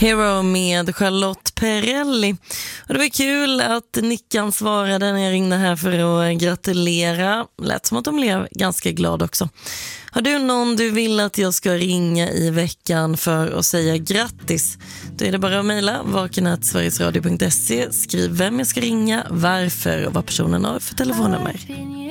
Hero med Charlotte Perrelli. Och det var kul att Nickan svarade när jag ringde här för att gratulera. Lät som att de blev ganska glad också. Har du någon du vill att jag ska ringa i veckan för att säga grattis? Då är det bara att mejla vaken@sverigesradio.se. Skriv vem jag ska ringa, varför och vad personen har för telefonnummer.